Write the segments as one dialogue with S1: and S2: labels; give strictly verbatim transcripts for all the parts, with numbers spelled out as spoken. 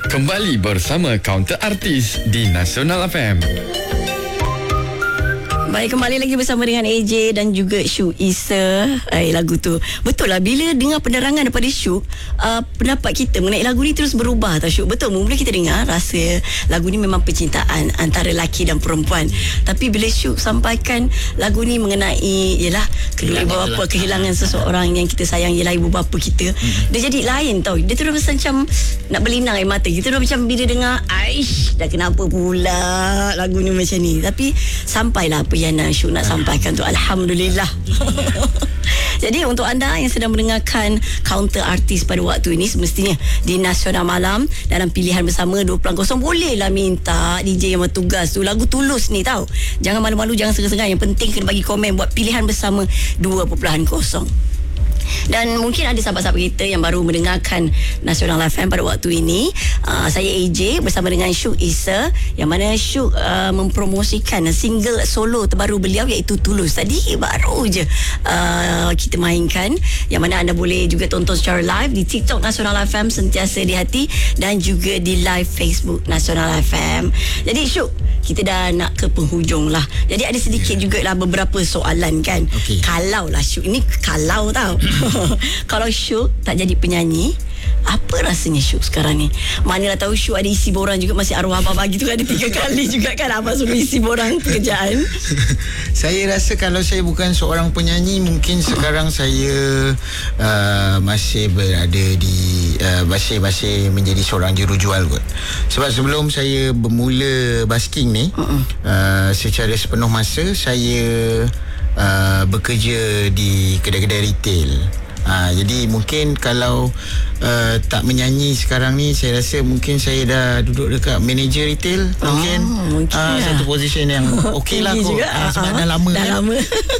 S1: Kembali bersama Counter Artis di Nasional F M.
S2: Baik, kembali lagi bersama dengan A J dan juga Syuk Issa. Eh, lagu tu betul lah, bila dengar penerangan daripada Syuk, uh, pendapat kita mengenai lagu ni terus berubah tau Syuk. Betul, mula kita dengar rasa lagu ni memang percintaan antara lelaki dan perempuan. Tapi bila Syuk sampaikan lagu ni mengenai ialah kedua ibu bapa, kehilangan seseorang yang kita sayang ialah ibu bapa kita, hmm. dia jadi lain tau. Dia terus macam nak berlinang air mata. Kita dah macam bila dengar, aish, dah kenapa pula lagu ni macam ni. Tapi sampailah apa yang nak Syuk nak sampaikan tu, alhamdulillah. Jadi untuk anda yang sedang mendengarkan Counter Artis pada waktu ini, semestinya di Nasional Malam dalam pilihan bersama dua puluh kosong, bolehlah minta D J yang bertugas tu lagu Tulus ni tau. Jangan malu-malu, jangan segan-segan. Yang penting kena bagi komen buat pilihan bersama dua puluh kosong. Dan mungkin ada sahabat-sahabat kita yang baru mendengarkan Nasional F M pada waktu ini. uh, Saya A J bersama dengan Syuk Issa, yang mana Syuk uh, mempromosikan single solo terbaru beliau iaitu Tulus. Tadi baru je uh, kita mainkan, yang mana anda boleh juga tonton secara live di TikTok Nasional F M Sentiasa di Hati, dan juga di live Facebook Nasional F M. Jadi Syuk, kita dah nak ke penghujung lah. Jadi ada sedikit yeah. juga lah beberapa soalan kan. Okay. Kalau lah Syuk, ini kalau tau kalau Syuk tak jadi penyanyi, apa rasanya Syuk sekarang ni? Manalah tahu Syuk ada isi borang juga, masih arwah abang gitu kan, ada tiga kali juga kan abang suruh isi borang pekerjaan.
S3: Saya rasa kalau saya bukan seorang penyanyi, mungkin sekarang saya uh, masih berada di uh, masih masih menjadi seorang jurujual kot. Sebab sebelum saya bermula basking ni, uh-uh. uh, secara sepenuh masa saya uh, bekerja di kedai-kedai retail. Ha, jadi mungkin kalau uh, tak menyanyi sekarang ni, saya rasa mungkin saya dah duduk dekat manager retail.
S2: Oh,
S3: mungkin,
S2: mungkin
S3: uh,
S2: lah.
S3: satu position yang okey lah kot. Uh, sebab dah lama
S2: dah
S3: kan?
S2: lama.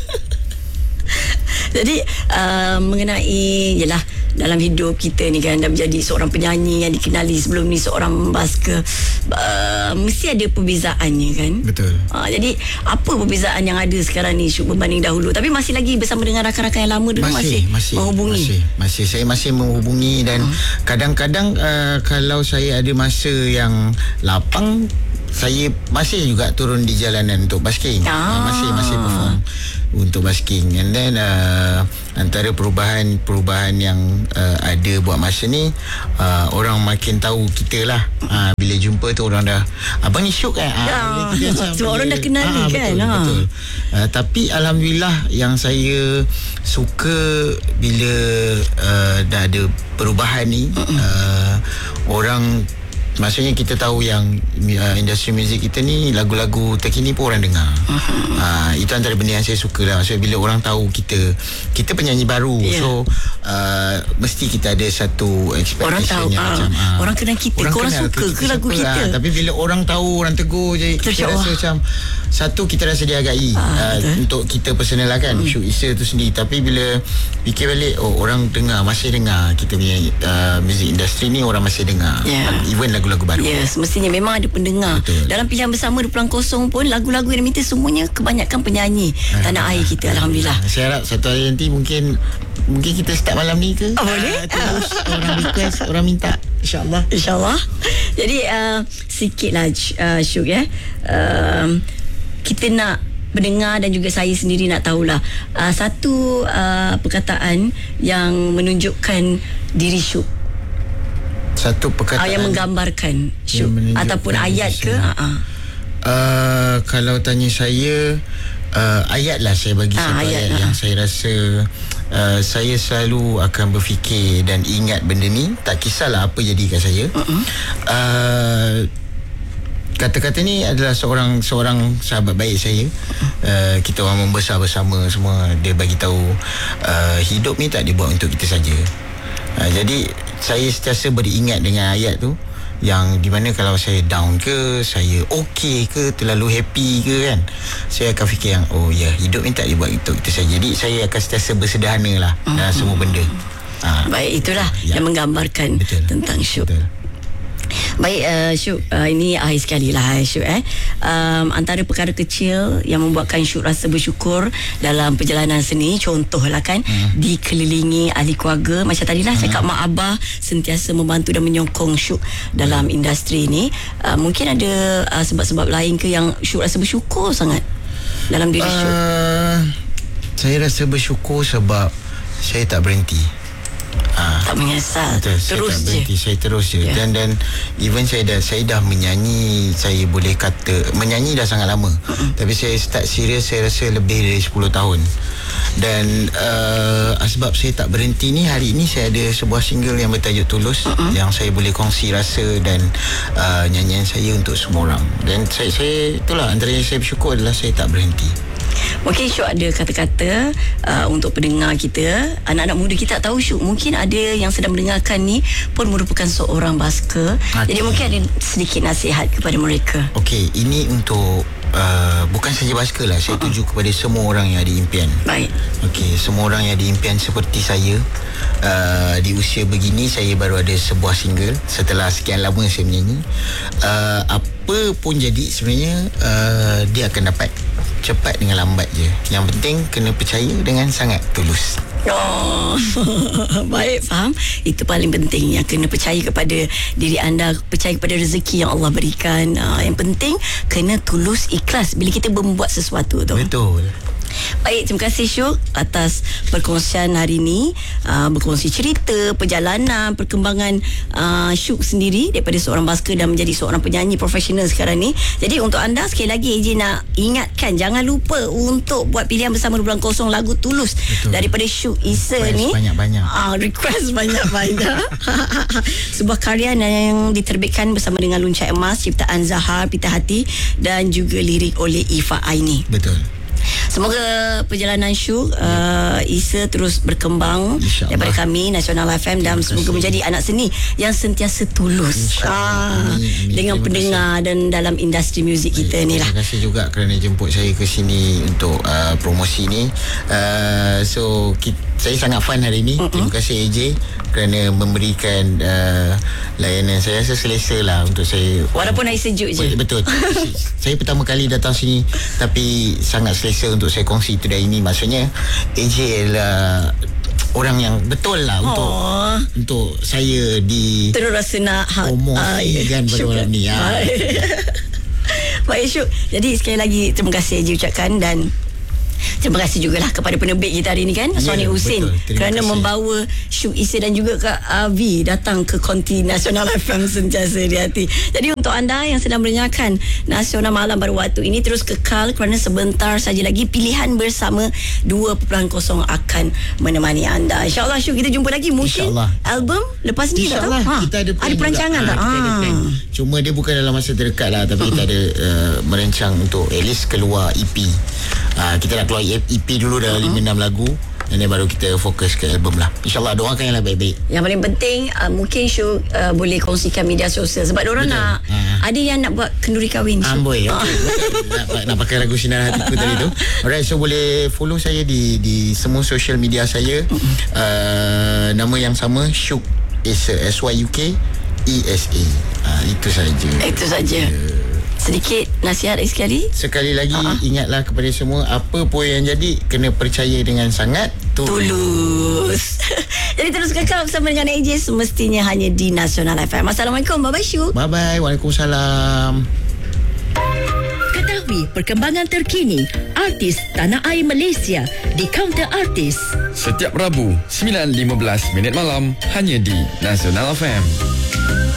S2: Jadi uh, mengenai yalah, dalam hidup kita ni kan, dah menjadi seorang penyanyi yang dikenali, sebelum ni seorang basker, uh, mesti ada perbezaannya kan.
S3: Betul.
S2: uh, Jadi apa perbezaan yang ada sekarang ni Syuk berbanding dahulu? Tapi masih lagi bersama dengan rakan-rakan yang lama dulu, masih, masih, masih menghubungi
S3: masih, masih Saya masih menghubungi. Dan uh. kadang-kadang uh, kalau saya ada masa yang lapang, saya masih juga turun di jalanan untuk basking. ah. uh, Masih masih perform untuk basking. And then uh, antara perubahan-perubahan yang uh, ada buat masa ni, uh, orang makin tahu kita lah. uh, Bila jumpa tu orang dah, abang ni Syuk kan?
S2: uh, uh, Sebab orang dah kenal ni kan.
S3: Betul, uh. betul. Uh, Tapi Alhamdulillah, yang saya suka bila uh, dah ada perubahan ni, uh-uh. uh, orang, maksudnya kita tahu yang uh, industri muzik kita ni, lagu-lagu terkini pun orang dengar. uh-huh. uh, Itu antara benda yang saya suka lah. Maksudnya bila orang tahu kita Kita penyanyi baru, yeah. So uh, mesti kita ada satu expectation. Orang tahu, yang uh, macam uh, orang kenal kita, orang, orang suka ke, ke lagu kita, lah. Tapi bila orang tahu, orang tegur je, kita rasa Allah. Macam satu, kita rasa dihargai uh, uh, untuk kita personal lah kan, hmm. Syuk Issa tu sendiri. Tapi bila fikir balik, oh, orang dengar, masih dengar kita punya uh, music industry ni, orang masih dengar, yeah. Even lagu-lagu baru.
S2: Yes, mestinya memang ada pendengar. Betul. Dalam pilihan bersama dua puluh kosong pun, lagu-lagu yang diminta semuanya kebanyakan penyanyi ah, tanah air kita. Alhamdulillah.
S3: Saya harap satu hari nanti mungkin Mungkin kita start malam ni ke?
S2: Oh, boleh?
S3: Uh, terus orang request, orang minta. InsyaAllah.
S2: InsyaAllah. Jadi uh, sikit lah uh, Syuk ya. Uh, kita nak mendengar, dan juga saya sendiri nak tahulah uh, satu uh, perkataan yang menunjukkan diri Syuk.
S3: Satu perkataan
S2: uh, yang menggambarkan Syuk, ataupun ayat ke? Uh-uh.
S3: Uh, kalau tanya saya, uh, ayat lah saya bagi. ah, satu ayat, ayat yang saya rasa uh, saya selalu akan berfikir dan ingat benda ni, tak kisahlah apa jadi kat saya. uh-uh. uh, Kata-kata ni adalah seorang seorang sahabat baik saya. uh, Kita orang membesar bersama semua. Dia bagi tahu uh, hidup ni tak dibuat untuk kita saja. uh, Jadi saya sentiasa beringat dengan ayat tu, yang di mana kalau saya down ke, saya okey ke, terlalu happy ke kan, saya akan fikir yang oh ya, hidup ni tak dibuat untuk kita saja. Jadi saya akan sentiasa bersederhana lah uh-huh. dalam semua benda.
S2: ha. Baik, itulah ya. yang menggambarkan Betul. tentang Syuk. Betul. Baik, uh, Syuk, uh, ini akhir sekali lah Syuk eh. Um, antara perkara kecil yang membuatkan Syuk rasa bersyukur dalam perjalanan seni, contohlah kan, hmm. dikelilingi ahli keluarga. Macam tadilah hmm. cakap mak abah sentiasa membantu dan menyokong Syuk dalam hmm. industri ni. Uh, mungkin ada uh, sebab-sebab lain ke yang Syuk rasa bersyukur sangat dalam diri uh, Syuk?
S3: Saya rasa bersyukur sebab saya tak berhenti.
S2: Ha, tak menyesal. Betul, terus
S3: saya tak berhenti,
S2: je.
S3: Saya terus je. Yeah. Dan dan even saya dah saya dah menyanyi, saya boleh kata menyanyi dah sangat lama. Uh-uh. Tapi saya start serius saya rasa lebih dari sepuluh tahun. Dan uh, sebab saya tak berhenti ni, hari ini saya ada sebuah single yang bertajuk Tulus, uh-uh. yang saya boleh kongsi rasa dan uh, nyanyian saya untuk semua orang. Dan saya, saya itulah antara yang saya bersyukur adalah saya tak berhenti.
S2: Mungkin Syuk ada kata-kata uh, untuk pendengar kita, anak-anak muda kita tak tahu Syuk, mungkin ada yang sedang mendengarkan ni pun merupakan seorang basker. Okay. Jadi mungkin ada sedikit nasihat kepada mereka.
S3: Okey, ini untuk uh, bukan saja basker lah, saya uh-huh. tuju kepada semua orang yang ada impian. Baik. Okey, semua orang yang ada impian seperti saya. Uh, di usia begini saya baru ada sebuah single setelah sekian lama saya menyanyi. Uh, apa pun jadi sebenarnya uh, dia akan dapat, cepat dengan lambat je. Yang penting kena percaya dengan sangat tulus.
S2: Oh, baik, faham. Itu paling penting, yang kena percaya kepada diri anda, percaya kepada rezeki yang Allah berikan. uh, Yang penting kena tulus, ikhlas bila kita membuat sesuatu tu.
S3: Betul.
S2: Baik, terima kasih Syuk atas perkongsian hari ini, uh, berkongsi cerita, perjalanan, perkembangan uh, Syuk sendiri daripada seorang basker dan menjadi seorang penyanyi profesional sekarang ni. Jadi untuk anda, sekali lagi A J nak ingatkan, jangan lupa untuk buat pilihan bersama dua bulan kosong lagu Tulus. Betul. Daripada Syuk Issa ni.
S3: Banyak-banyak.
S2: Uh, request banyak-banyak. Sebuah karya yang diterbitkan bersama dengan Luncai Emas, ciptaan Zahar Pita Hati dan juga lirik oleh Ifa Aini.
S3: Betul.
S2: Semoga perjalanan Syuk uh, Issa terus berkembang daripada kami Nasional F M, dan semoga menjadi anak seni yang sentiasa tulus ah, dengan pendengar dan dalam industri muzik kita ni lah.
S3: Terima kasih juga kerana jemput saya ke sini untuk uh, promosi ni. Uh, so kita, saya sangat fun hari ini. Uh-uh. Terima kasih A J kerana memberikan uh, layanan. Saya rasa selesa lah untuk saya.
S2: Walaupun air sejuk je.
S3: Betul. Saya pertama kali datang sini, tapi sangat selesa untuk saya kongsi itu dah ini. Maksudnya A J adalah orang yang betul lah untuk oh. untuk saya di
S2: terus rasa nak
S3: promosi kan pada malam ni. Ha.
S2: Baik Syuk, jadi sekali lagi terima kasih A J ucapkan, dan terima kasih jugalah kepada penerbit kita hari ni kan, yeah, Sony Husin, kerana kasih. membawa Syuk Issa dan juga Kak Avi datang ke konti Nasional F M sentiasa di hati. Jadi untuk anda yang sedang mendengarkan Nasional Malam baru waktu ini, terus kekal kerana sebentar saja lagi pilihan bersama dua bulan kosong akan menemani anda. InsyaAllah Syuk, kita jumpa lagi mungkin album lepas ni.
S3: InsyaAllah ha, kita ada,
S2: ada perancangan tak?
S3: Ha, kita ada plan. Cuma dia bukan dalam masa terdekat lah, tapi kita ada uh, merancang untuk at least keluar E P. Uh, kita nak keluar E P dulu dalam lima enam lagu, dan baru kita fokus ke album lah. InsyaAllah, doakan yang baik-baik. Yang
S2: paling penting uh, mungkin Syuk uh, boleh kongsikan media sosial, sebab diorang nak uh. ada yang nak buat kenduri kahwin.
S3: Amboi, okay. nak, nak pakai lagu Sinar Hatiku tadi tu. Alright, so boleh follow saya di di semua social media saya. uh, Nama yang sama, Syuk Issa, S Y U K E S A. uh, Itu saja.
S2: Itu saja. Yeah. Sedikit nasihat lagi sekali.
S3: Sekali lagi uh-huh. ingatlah kepada semua, apa pun yang jadi kena percaya dengan sangat tulus. tulus. Jadi terus kekal bersama dengan A J semestinya hanya di Nasional F M. Assalamualaikum. Bye bye Syuk. Bye bye. Waalaikumsalam. Ketahui perkembangan terkini artis tanah air Malaysia di Counter Artis setiap Rabu sembilan lima belas minit malam hanya di Nasional F M.